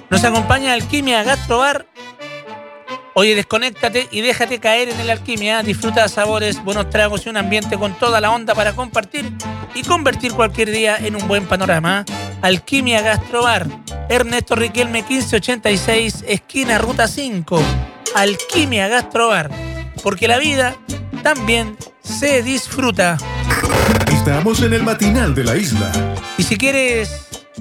Nos acompaña Alquimia Gastrobar. Oye, desconéctate y déjate caer en el Alquimia. Disfruta de sabores, buenos tragos y un ambiente con toda la onda para compartir y convertir cualquier día en un buen panorama. Alquimia Gastrobar, Ernesto Riquelme 1586, esquina Ruta 5. Alquimia Gastrobar, porque la vida también se disfruta. Estamos en el matinal de la isla. Y si quieres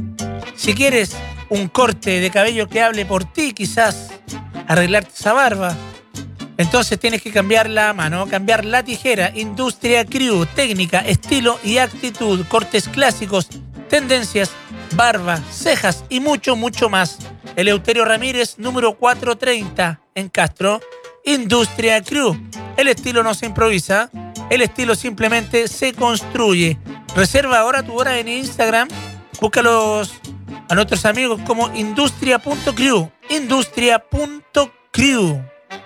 un corte de cabello que hable por ti, quizás arreglarte esa barba, entonces tienes que cambiar la mano, cambiar la tijera. Industria Crew, técnica, estilo y actitud, cortes clásicos, tendencias, barba, cejas y mucho, mucho más. Eleuterio Ramírez, número 430, en Castro. Industria Crew. El estilo no se improvisa, el estilo simplemente se construye. Reserva ahora tu hora en Instagram. Búscalos a nuestros amigos como industria.crew. Industria.crew.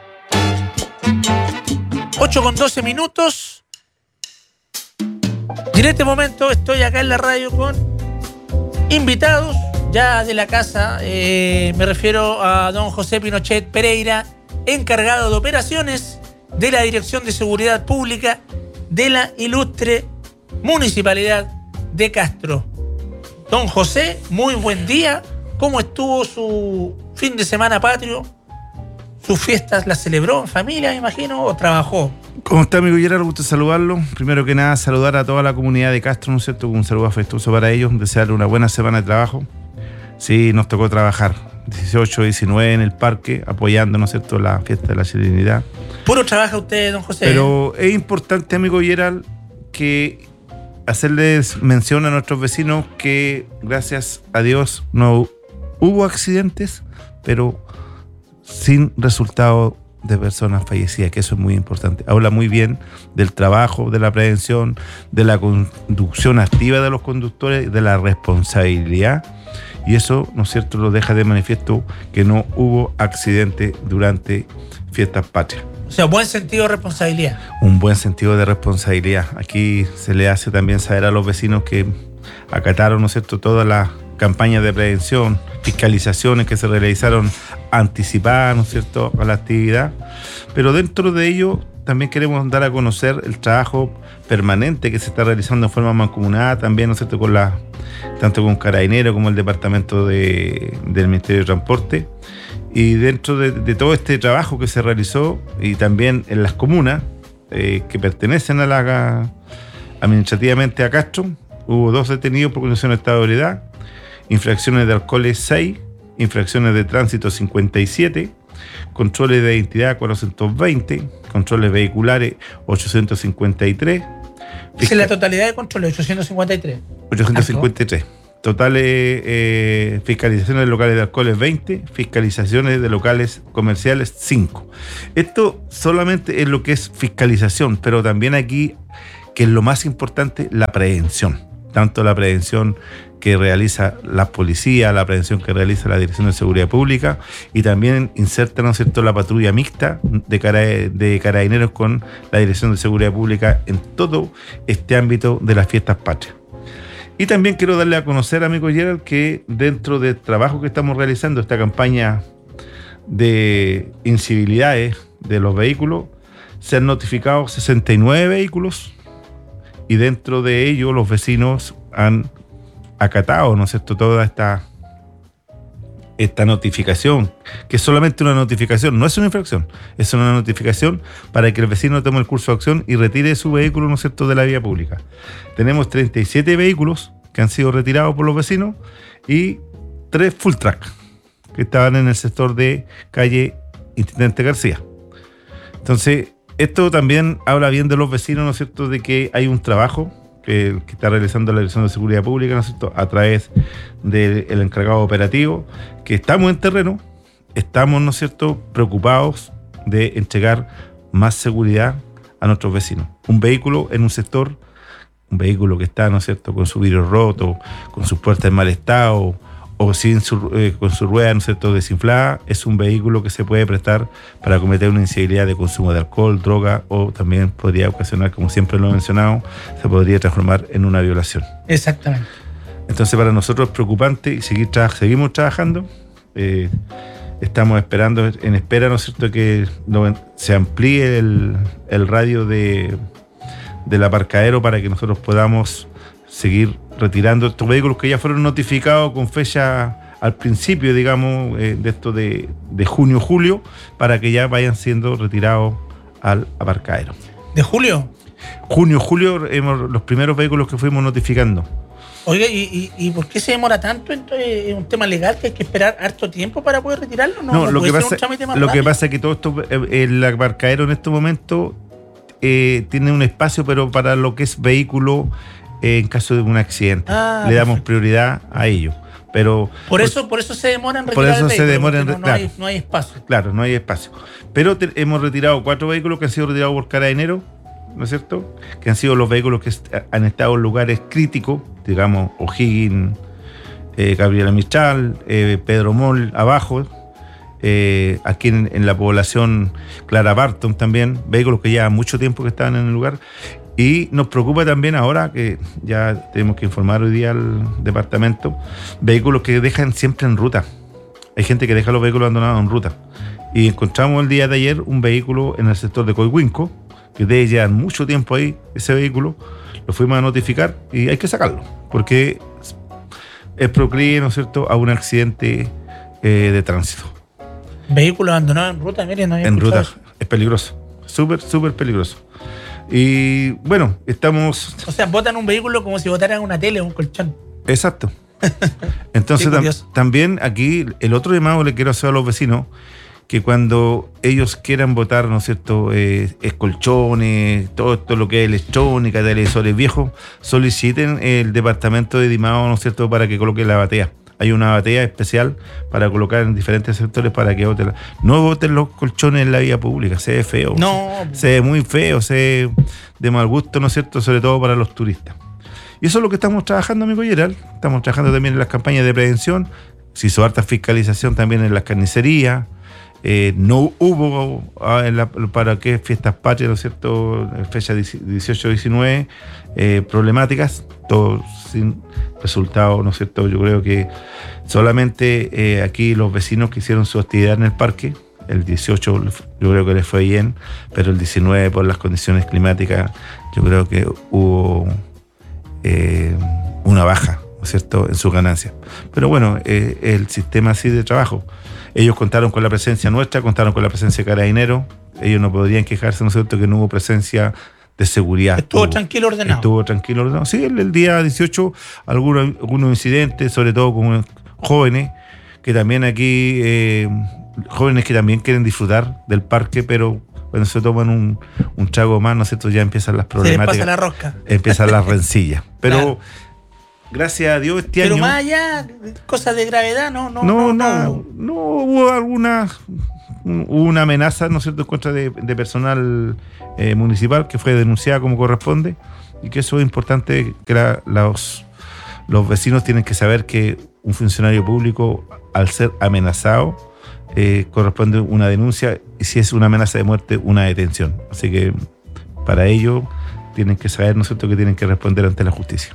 8:12 minutos. Y en este momento estoy acá en la radio con invitados ya de la casa. Me refiero a don José Pinochet Pereira, encargado de operaciones de la Dirección de Seguridad Pública de la ilustre Municipalidad de Castro. Don José, muy buen día. ¿Cómo estuvo su fin de semana patrio? ¿Sus fiestas las celebró en familia, me imagino, o trabajó? ¿Cómo está, amigo Gerardo? Gusto saludarlo. Primero que nada, saludar a toda la comunidad de Castro, ¿no es cierto? Un saludo afectuoso para ellos, desearle una buena semana de trabajo. Sí, nos tocó trabajar 18, 19 en el parque, apoyando, ¿no es cierto?, la fiesta de la Serenidad. ¿Puro trabaja usted, don José? Pero es importante, amigo Gerardo, que hacerles mención a nuestros vecinos que, gracias a Dios, no hubo accidentes, pero sin resultado de personas fallecidas, que eso es muy importante. Habla muy bien del trabajo, de la prevención, de la conducción activa de los conductores, de la responsabilidad, y eso, ¿no es cierto?, lo deja de manifiesto que no hubo accidente durante fiestas patrias. O sea, buen sentido de responsabilidad. Un buen sentido de responsabilidad. Aquí se le hace también saber a los vecinos que acataron, ¿no es cierto?, todas las campañas de prevención, fiscalizaciones que se realizaron anticipadas, ¿no es cierto?, a la actividad. Pero dentro de ello también queremos dar a conocer el trabajo permanente que se está realizando en forma mancomunada también, ¿no es cierto?, tanto con Carabineros como el Departamento del Ministerio de Transporte. Y dentro de todo este trabajo que se realizó, y también en las comunas que pertenecen administrativamente a Castro, hubo 2 detenidos por conducción en estado de ebriedad, infracciones de alcoholes 6, infracciones de tránsito 57, controles de identidad 420, controles vehiculares 853. Esa es la totalidad de controles, 853. 853. Totales fiscalizaciones de locales de alcoholes 20, fiscalizaciones de locales comerciales 5. Esto solamente es lo que es fiscalización, pero también aquí, que es lo más importante, la prevención. Tanto la prevención que realiza la policía, la prevención que realiza la Dirección de Seguridad Pública, y también inserta, ¿no es cierto?, la patrulla mixta de Carabineros con la Dirección de Seguridad Pública en todo este ámbito de las fiestas patrias. Y también quiero darle a conocer, amigo Gerald, que dentro del trabajo que estamos realizando, esta campaña de incivilidades de los vehículos, se han notificado 69 vehículos, y dentro de ello los vecinos han acatado, ¿no es cierto?, toda esta notificación, que es solamente una notificación, no es una infracción, es una notificación para que el vecino tome el curso de acción y retire su vehículo, ¿no es cierto?, de la vía pública. Tenemos 37 vehículos que han sido retirados por los vecinos y 3 full track que estaban en el sector de calle Intendente García. Entonces, esto también habla bien de los vecinos, ¿no es cierto?, de que hay un trabajo que está realizando la Dirección de Seguridad Pública, ¿no es cierto?, a través del encargado operativo, que estamos en terreno, estamos, ¿no es cierto?, preocupados de entregar más seguridad a nuestros vecinos. Un vehículo en un sector, un vehículo que está, ¿no es cierto?, con su vidrio roto, con sus puertas en mal estado, o con su rueda, ¿no es cierto?, desinflada, es un vehículo que se puede prestar para cometer una incivilidad de consumo de alcohol, droga, o también podría ocasionar, como siempre lo he mencionado, se podría transformar en una violación. Exactamente. Entonces, para nosotros es preocupante y seguimos trabajando Estamos esperando, en espera, ¿no es cierto?, que se amplíe el radio del aparcadero para que nosotros podamos seguir retirando estos vehículos que ya fueron notificados con fecha al principio, digamos, de esto de junio, julio, para que ya vayan siendo retirados al aparcadero. ¿De julio? Junio, julio, los primeros vehículos que fuimos notificando. Oiga, ¿y por qué se demora tanto? Entonces, ¿es un tema legal que hay que esperar harto tiempo para poder retirarlo? No, lo que pasa es que todo esto, el aparcadero en este momento tiene un espacio, pero para lo que es vehículo, en caso de un accidente, le damos prioridad a ello. Pero por eso se demora en retirar el vehículo, no hay espacio. Claro, no hay espacio. Pero hemos retirado 4 vehículos que han sido retirados por Carabineros, ¿no es cierto? Que han sido los vehículos que han estado en lugares críticos, digamos, O'Higgins, Gabriela Mistral, Pedro Moll, abajo, aquí en la población Clara Barton también, vehículos que ya mucho tiempo que estaban en el lugar. Y nos preocupa también ahora, que ya tenemos que informar hoy día al departamento, vehículos que dejan siempre en ruta. Hay gente que deja los vehículos abandonados en ruta. Y encontramos el día de ayer un vehículo en el sector de Coihuinco, que debe llevar mucho tiempo ahí, ese vehículo. Lo fuimos a notificar y hay que sacarlo, porque es proclive, ¿no es cierto?, a un accidente de tránsito. Vehículo abandonado en ruta, miren, no había en ruta, eso. Es peligroso, súper peligroso. Y bueno, estamos... O sea, botan un vehículo como si botaran una tele o un colchón. Exacto. Entonces también aquí el otro llamado le quiero hacer a los vecinos, que cuando ellos quieran botar, ¿no es cierto?, colchones, todo esto lo que es electrónica, televisores viejos, soliciten el departamento de Dimao, ¿no es cierto?, para que coloque la batea. Hay una batea especial para colocar en diferentes sectores para que voten. No voten los colchones en la vía pública, se ve feo. No. Se ve muy feo, se ve de mal gusto, ¿no es cierto?, sobre todo para los turistas. Y eso es lo que estamos trabajando, amigo Gerald. Estamos trabajando también en las campañas de prevención. Se hizo harta fiscalización también en las carnicerías. No hubo para qué fiestas patrias, ¿no es cierto?, fecha 18-19, problemáticas, todo sin resultado, ¿no es cierto? Yo creo que solamente aquí los vecinos que hicieron su actividad en el parque, el 18 yo creo que les fue bien, pero el 19 por las condiciones climáticas yo creo que hubo una baja, ¿no es cierto?, en sus ganancias. Pero bueno, el sistema así de trabajo. Ellos contaron con la presencia nuestra, contaron con la presencia de Carabineros. Ellos no podrían quejarse, ¿no es cierto?, que no hubo presencia de seguridad. Estuvo tranquilo, ordenado. Sí, el día 18 algunos incidentes, sobre todo con jóvenes, que también aquí, jóvenes que también quieren disfrutar del parque, pero cuando se toman un trago más, ¿no es cierto?, ya empiezan las problemáticas. Se les pasa la rosca. Empiezan las rencillas. Pero... Claro. Gracias a Dios este año... Pero más allá, cosas de gravedad, no hubo una amenaza, ¿no es cierto?, en contra de personal municipal que fue denunciada como corresponde, y que eso es importante, que los vecinos tienen que saber que un funcionario público, al ser amenazado, corresponde una denuncia, y si es una amenaza de muerte, una detención. Así que para ello tienen que saber, ¿no es cierto?, que tienen que responder ante la justicia.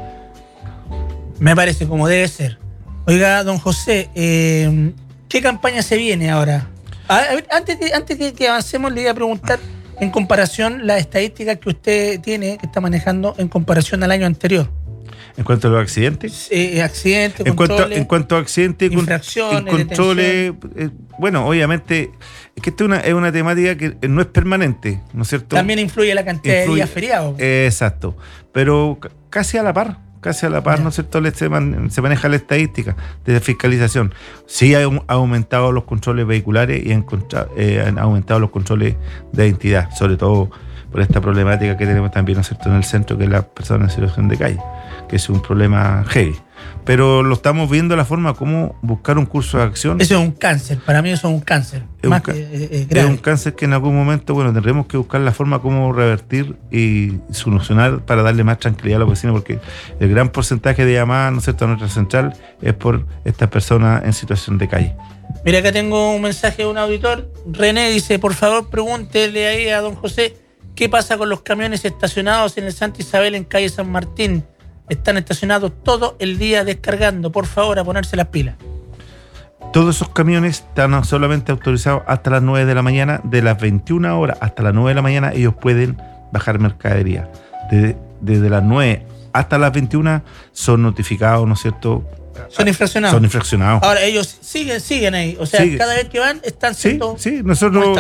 Me parece como debe ser. Oiga, don José, ¿qué campaña se viene ahora? Antes de que avancemos, le iba a preguntar, en comparación, las estadísticas que usted tiene, que está manejando, en comparación al año anterior. ¿En cuanto a los accidentes? Accidentes, controles. En cuanto a accidentes, infracciones, controles. Bueno, obviamente, es que esta es una temática que no es permanente, ¿no es cierto? También influye la cantidad de días feriados. Exacto. Pero casi a la par, ¿no es cierto? Se maneja la estadística de fiscalización. Sí ha aumentado los controles vehiculares y han aumentado los controles de identidad, sobre todo por esta problemática que tenemos también, ¿no es cierto?, en el centro, que es la persona en situación de calle, que es un problema heavy. Pero lo estamos viendo la forma como buscar un curso de acción. Eso es un cáncer, para mí eso es un cáncer. Es un cáncer que en algún momento, tendremos que buscar la forma como revertir y solucionar para darle más tranquilidad a los vecinos, porque el gran porcentaje de llamadas, ¿no es cierto?, a nuestra central es por estas personas en situación de calle. Mira, acá tengo un mensaje de un auditor. René dice, por favor, pregúntele ahí a don José, ¿qué pasa con los camiones estacionados en el Santa Isabel en calle San Martín? Están estacionados todo el día descargando. Por favor, a ponerse las pilas. Todos esos camiones están solamente autorizados hasta las 9 de la mañana. De las 21 horas hasta las 9 de la mañana ellos pueden bajar mercadería. Desde las 9 hasta las 21 son notificados, ¿no es cierto? Son infraccionados. Son infraccionados. Ahora, ellos siguen ahí. O sea, cada vez que van, están siendo... Sí, nosotros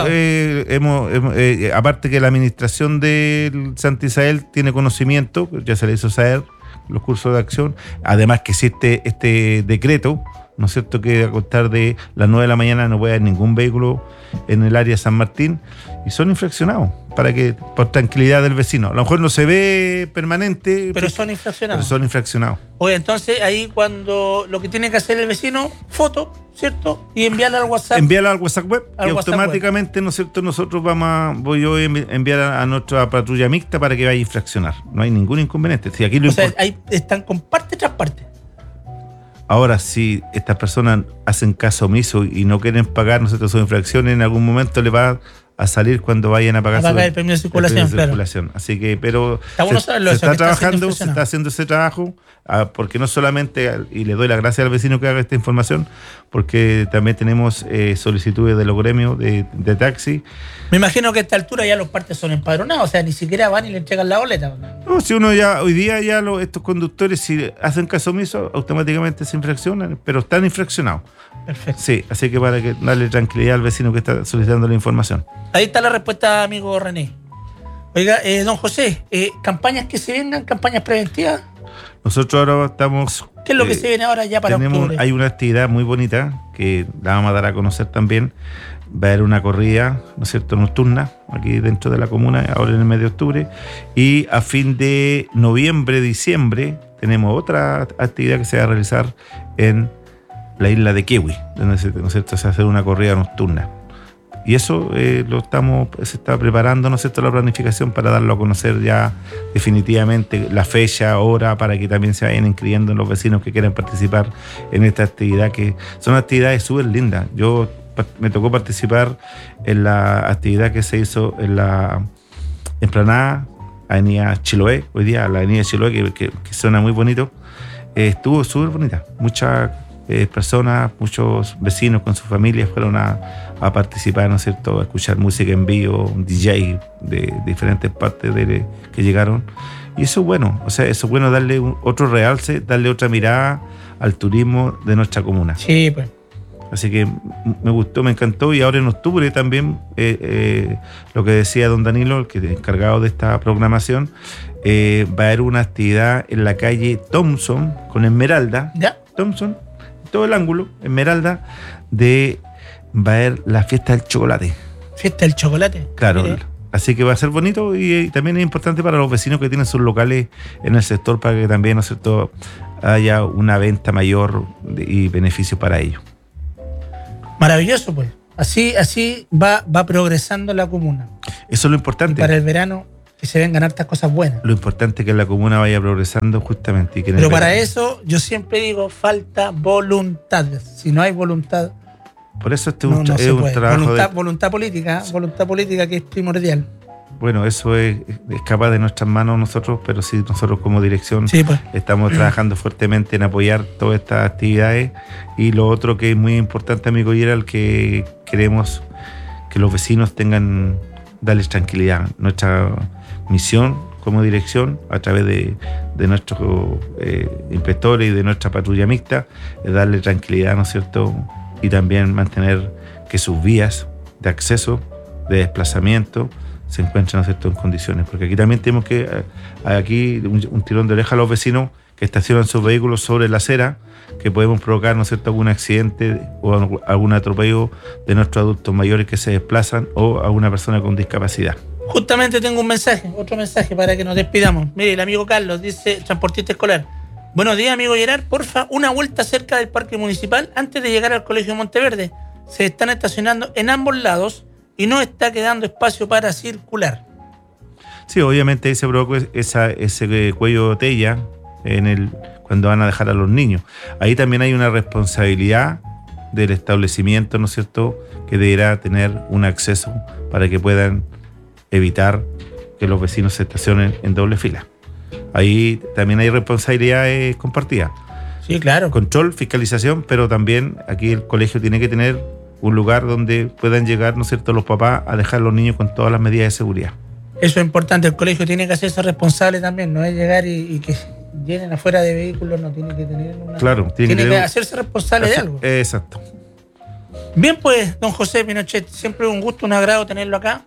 aparte que la administración del Santa Isabel tiene conocimiento, ya se le hizo saber los cursos de acción, además que existe este decreto, ¿no es cierto?, que a contar de las 9 de la mañana no puede haber ningún vehículo en el área de San Martín, y son infraccionados, por tranquilidad del vecino. A lo mejor no se ve permanente, pero son infraccionados. Oye, entonces ahí cuando lo que tiene que hacer el vecino, foto, ¿cierto? Y enviarla al WhatsApp. Enviarla al WhatsApp web y WhatsApp automáticamente, ¿no es cierto?, nosotros voy yo a enviar a nuestra patrulla mixta para que vaya a infraccionar. No hay ningún inconveniente. Si aquí ahí están con parte tras parte. Ahora, si estas personas hacen caso omiso y no quieren pagar, ¿no es cierto?, sus infracciones, en algún momento le va a salir cuando vayan a pagar el permiso de circulación, claro. Así que, pero se está trabajando, se está haciendo ese trabajo, porque no solamente, y le doy las gracias al vecino que haga esta información, porque también tenemos solicitudes de los gremios de taxi. Me imagino que a esta altura ya los partes son empadronados, o sea, ni siquiera van y le entregan la boleta. No, si uno ya, hoy día ya estos conductores, si hacen caso omiso, automáticamente se infraccionan, pero están infraccionados. Perfecto. Sí, así que para que darle tranquilidad al vecino que está solicitando la información. Ahí está la respuesta, amigo René. Oiga, don José, campañas que se vengan, campañas preventivas. Nosotros ahora estamos... ¿Qué es lo que se viene ahora ya para octubre? Hay una actividad muy bonita que la vamos a dar a conocer también. Va a haber una corrida, ¿no es cierto?, nocturna, aquí dentro de la comuna, ahora en el mes de octubre. Y a fin de noviembre, diciembre, tenemos otra actividad que se va a realizar en la isla de Kiwi, donde se va a hacer una corrida nocturna. Y eso se está preparando, ¿no es cierto?, la planificación para darlo a conocer ya definitivamente, la fecha, hora, para que también se vayan inscribiendo los vecinos que quieran participar en esta actividad, que son actividades súper lindas. Me tocó participar en la actividad que se hizo en la explanada Avenida Chiloé, hoy día la Avenida Chiloé, que suena muy bonito. Estuvo súper bonita. Muchas personas, muchos vecinos con sus familias fueron a participar, ¿no es cierto?, a escuchar música en vivo, un DJ de diferentes partes que llegaron. Y eso es bueno, eso es bueno, darle otro realce, darle otra mirada al turismo de nuestra comuna. Sí, pues. Así que me gustó, me encantó. Y ahora en octubre también, lo que decía don Danilo, el que es encargado de esta programación, va a haber una actividad en la calle Thompson con Esmeralda. ¿Ya? Thompson, todo el ángulo, Esmeralda, va a haber la fiesta del chocolate. ¿Fiesta del chocolate? Claro. Mire. Así que va a ser bonito y también es importante para los vecinos que tienen sus locales en el sector, para que también, ¿no es cierto?, haya una venta mayor y beneficio para ellos. Maravilloso, pues. Así va progresando la comuna. Eso es lo importante. Y para el verano, que se vengan hartas cosas buenas. Lo importante es que la comuna vaya progresando justamente. Pero para eso, yo siempre digo, falta voluntad. Si no hay voluntad... Por eso es un trabajo voluntad política que es primordial. Bueno, eso es capaz de nuestras manos nosotros, pero sí, nosotros como dirección estamos trabajando fuertemente en apoyar todas estas actividades. Y lo otro que es muy importante, amigo Gerald, que queremos que los vecinos darles tranquilidad. Nuestra misión como dirección, a través de nuestros inspectores y de nuestra patrulla mixta, es darle tranquilidad, ¿no es cierto?, y también mantener que sus vías de acceso, de desplazamiento, se encuentran, ¿no es cierto?, en condiciones. Porque aquí también tenemos un tirón de oreja a los vecinos que estacionan sus vehículos sobre la acera, que podemos provocar, ¿no es cierto?, algún accidente o algún atropello de nuestros adultos mayores que se desplazan o a una persona con discapacidad. Justamente tengo otro mensaje para que nos despidamos. Mire, el amigo Carlos dice, transportista escolar: buenos días, amigo Gerard, porfa, una vuelta cerca del parque municipal antes de llegar al colegio Monteverde. Se están estacionando en ambos lados y no está quedando espacio para circular. Sí, obviamente ahí se provoca ese cuello de botella cuando van a dejar a los niños. Ahí también hay una responsabilidad del establecimiento, ¿no es cierto?, que deberá tener un acceso para que puedan evitar que los vecinos se estacionen en doble fila. Ahí también hay responsabilidades compartidas. Sí, claro. Control, fiscalización, pero también aquí el colegio tiene que tener un lugar donde puedan llegar, ¿no es cierto?, los papás a dejar a los niños con todas las medidas de seguridad. Eso es importante, el colegio tiene que hacerse responsable también, no es llegar y que llenen afuera de vehículos, no tiene que tener una... Claro, tiene que hacerse responsable de algo. Exacto. Bien, pues, don José Pinochet, siempre un gusto, un agrado tenerlo acá.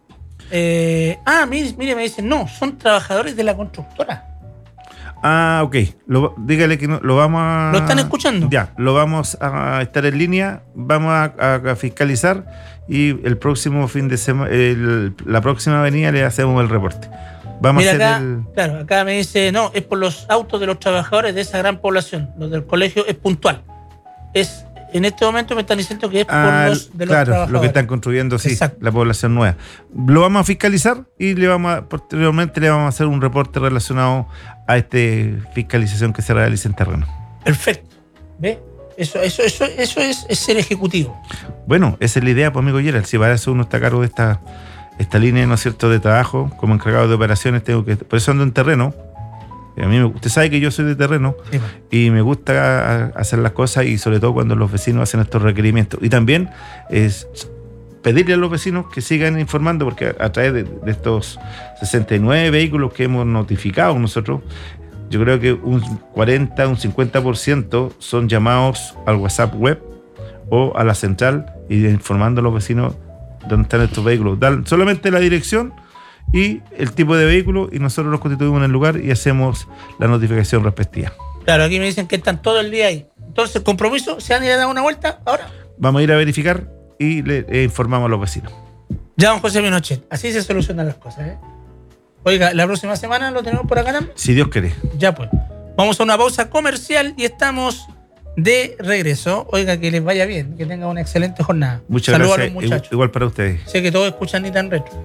Mire, me dicen, no, son trabajadores de la constructora. Ok. Dígale que lo vamos a... ¿Lo están escuchando? Ya, lo vamos a estar en línea, vamos a fiscalizar y el próximo fin de semana, la próxima avenida le hacemos el reporte. Vamos a hacer acá, claro, acá me dice, no, es por los autos de los trabajadores de esa gran población. Los del colegio es puntual. En este momento me están diciendo que es por los de los trabajadores. Claro, lo que están construyendo, sí, exacto, la población nueva. Lo vamos a fiscalizar y posteriormente le vamos a hacer un reporte relacionado a esta fiscalización que se realiza en terreno. Perfecto. ¿Ve? Eso es ser ejecutivo. Bueno, esa es la idea, pues, amigo Gerald. Si para eso uno está a cargo de esta línea, ¿no es cierto?, de trabajo, como encargado de operaciones, por eso ando en terreno. A mí, usted sabe que yo soy de terreno, sí, y me gusta hacer las cosas, y sobre todo cuando los vecinos hacen estos requerimientos. Y también es pedirle a los vecinos que sigan informando, porque a través de estos 69 vehículos que hemos notificado nosotros, yo creo que un 40, un 50% son llamados al WhatsApp web o a la central y informando a los vecinos dónde están estos vehículos. Dan solamente la dirección y el tipo de vehículo, y nosotros nos constituimos en el lugar y hacemos la notificación respectiva. Claro, aquí me dicen que están todo el día ahí. Entonces, compromiso, ¿se han ido a dar una vuelta ahora? Vamos a ir a verificar y le informamos a los vecinos. Ya, don José Pinochet, así se solucionan las cosas, ¿eh? Oiga, ¿la próxima semana lo tenemos por acá también? Si Dios quiere. Ya, pues. Vamos a una pausa comercial y estamos de regreso. Oiga, que les vaya bien, que tengan una excelente jornada. Muchas Saludos gracias. A los muchachos. Igual para ustedes. Sé que todos escuchan Ni Tan Retro.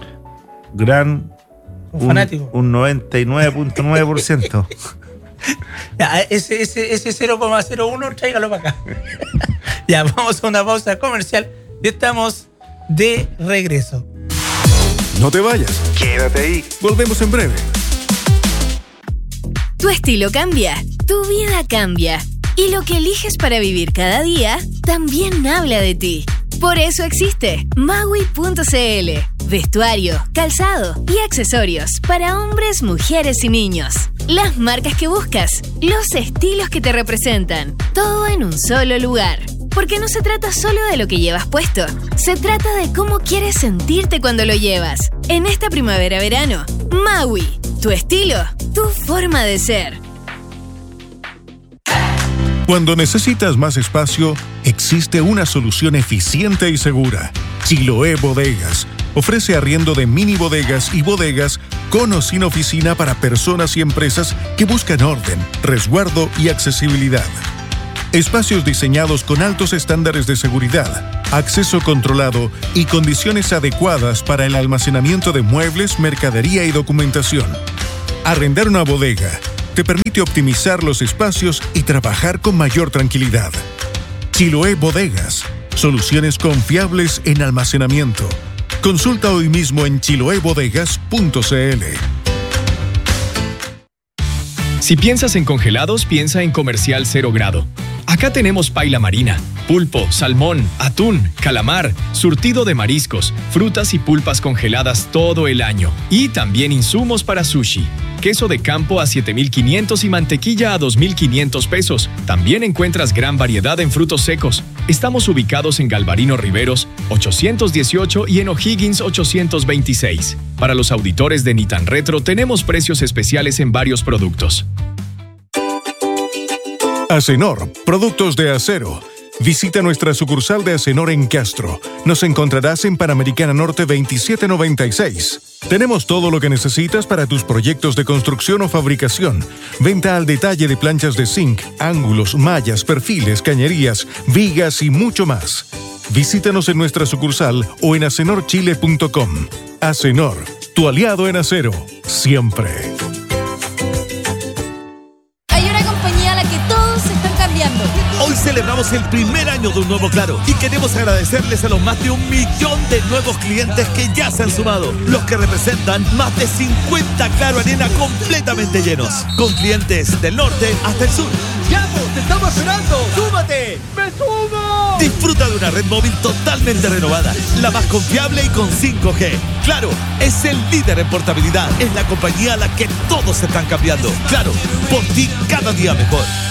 Un fanático. Un 99.9%. Ya, ese 0,01 tráigalo para acá. Ya, vamos a una pausa comercial y estamos de regreso. No te vayas. Quédate ahí. Volvemos en breve. Tu estilo cambia, tu vida cambia. Y lo que eliges para vivir cada día también habla de ti. Por eso existe Maui.cl. Vestuario, calzado y accesorios para hombres, mujeres y niños. Las marcas que buscas, los estilos que te representan. Todo en un solo lugar. Porque no se trata solo de lo que llevas puesto. Se trata de cómo quieres sentirte cuando lo llevas. En esta primavera-verano, Maui. Tu estilo, tu forma de ser. Cuando necesitas más espacio, existe una solución eficiente y segura. Chiloé Bodegas ofrece arriendo de mini bodegas y bodegas con o sin oficina para personas y empresas que buscan orden, resguardo y accesibilidad. Espacios diseñados con altos estándares de seguridad, acceso controlado y condiciones adecuadas para el almacenamiento de muebles, mercadería y documentación. Arrendar una bodega te permite optimizar los espacios y trabajar con mayor tranquilidad. Chiloé Bodegas, soluciones confiables en almacenamiento. Consulta hoy mismo en chiloebodegas.cl. Si piensas en congelados, piensa en Comercial 0 Grado. Acá tenemos paila marina, pulpo, salmón, atún, calamar, surtido de mariscos, frutas y pulpas congeladas todo el año. Y también insumos para sushi. Queso de campo a 7,500 y mantequilla a 2,500 pesos. También encuentras gran variedad en frutos secos. Estamos ubicados en Galvarino Riveros, 818 y en O'Higgins, 826. Para los auditores de Ni Tan Retro tenemos precios especiales en varios productos. Acenor, productos de acero. Visita nuestra sucursal de Acenor en Castro. Nos encontrarás en Panamericana Norte 2796. Tenemos todo lo que necesitas para tus proyectos de construcción o fabricación. Venta al detalle de planchas de zinc, ángulos, mallas, perfiles, cañerías, vigas y mucho más. Visítanos en nuestra sucursal o en acenorchile.com. Acenor, tu aliado en acero, siempre. Hoy celebramos el primer año de un nuevo Claro y queremos agradecerles a los más de 1 millón de nuevos clientes que ya se han sumado, los que representan más de 50 Claro Arena completamente llenos, con clientes del norte hasta el sur. ¡Te estamos esperando! ¡Súmate! ¡Me sumo! Disfruta de una red móvil totalmente renovada, la más confiable y con 5G. Claro, es el líder en portabilidad. Es la compañía a la que todos están cambiando. Claro, por ti cada día mejor.